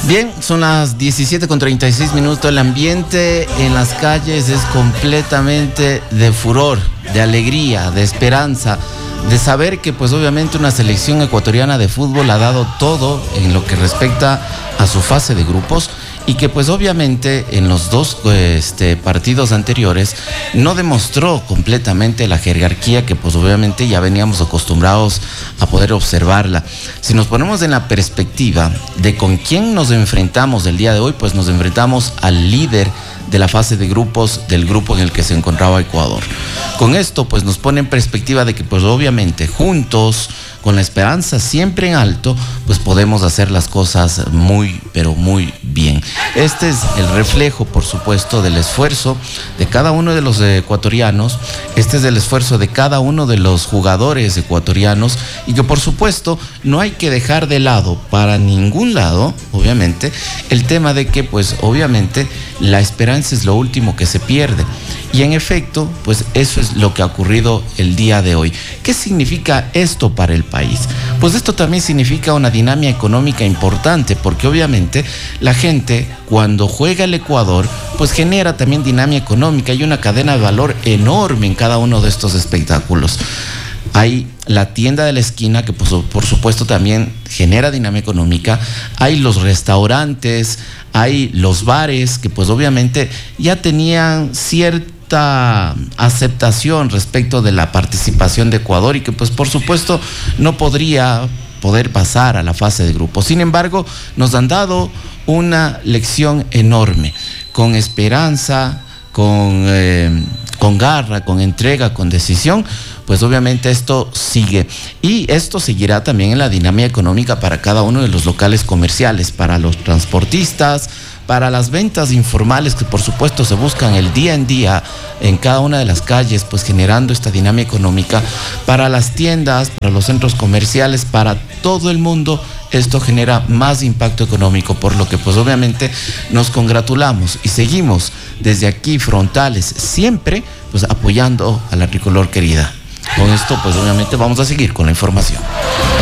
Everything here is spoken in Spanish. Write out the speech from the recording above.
Bien, son las 17:36. El ambiente en las calles es completamente de furor, de alegría, de esperanza, de saber que pues obviamente una selección ecuatoriana de fútbol ha dado todo en lo que respecta a su fase de grupos y que pues obviamente en los dos partidos anteriores no demostró completamente la jerarquía que pues obviamente ya veníamos acostumbrados a poder observarla. Si nos ponemos en la perspectiva de con quién nos enfrentamos el día de hoy, pues nos enfrentamos al líder de la fase de grupos del grupo en el que se encontraba Ecuador. Con esto pues nos pone en perspectiva de que pues obviamente juntos, con la esperanza siempre en alto, pues podemos hacer las cosas muy, pero muy bien. Este es el reflejo, por supuesto, del esfuerzo de cada uno de los ecuatorianos. Este es el esfuerzo de cada uno de los jugadores ecuatorianos y que, por supuesto, no hay que dejar de lado, para ningún lado, obviamente, el tema de que, pues, obviamente, la esperanza es lo último que se pierde. Y en efecto, pues eso es lo que ha ocurrido el día de hoy. ¿Qué significa esto para el país? Pues esto también significa una dinámica económica importante, porque obviamente la gente cuando juega el Ecuador, pues genera también dinámica económica. Hay una cadena de valor enorme en cada uno de estos espectáculos. Hay la tienda de la esquina que pues, por supuesto también genera dinámica económica. Hay los restaurantes, hay los bares que pues obviamente ya tenían cierta aceptación respecto de la participación de Ecuador y que pues por supuesto no poder pasar a la fase de grupo. Sin embargo, nos han dado una lección enorme, con esperanza, con garra, con entrega, con decisión. Pues obviamente esto sigue y esto seguirá también en la dinámica económica para cada uno de los locales comerciales, para los transportistas, para las ventas informales que por supuesto se buscan el día en día en cada una de las calles, pues generando esta dinámica económica, para las tiendas, para los centros comerciales, para todo el mundo. Esto genera más impacto económico, por lo que pues obviamente nos congratulamos y seguimos desde aquí frontales, siempre pues apoyando a la tricolor querida. Con esto pues obviamente vamos a seguir con la información.